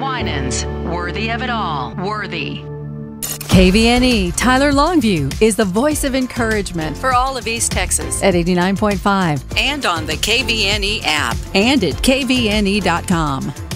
Winans. Worthy of it all. Worthy. KVNE Tyler Longview is the voice of encouragement for all of East Texas at 89.5 and on the KVNE app and at kvne.com.